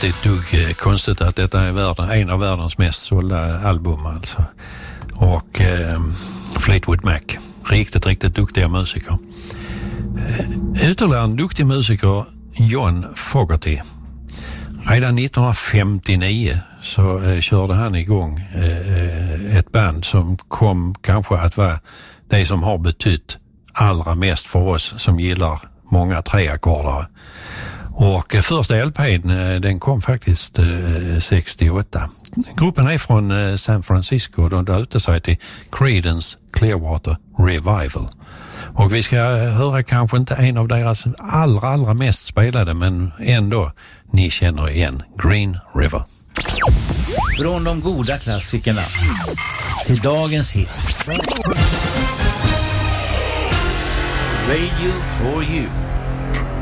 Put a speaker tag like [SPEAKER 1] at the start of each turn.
[SPEAKER 1] inte ett dugg konstigt att detta är en av världens mest sålda album alltså. Och Fleetwood Mac, riktigt duktiga musiker. Ytterligare en duktig musiker, John Fogerty. Redan 1959 så körde han igång ett band som kom kanske att vara det som har betytt allra mest för oss som gillar många treackordare. Och första LP:n den kom faktiskt 68. Gruppen är från San Francisco och de döpte sig till Creedence Clearwater Revival. Och vi ska höra kanske inte en av deras allra mest spelade, men ändå ni känner igen Green River.
[SPEAKER 2] Från de goda klassikerna till dagens hit. Radio for you.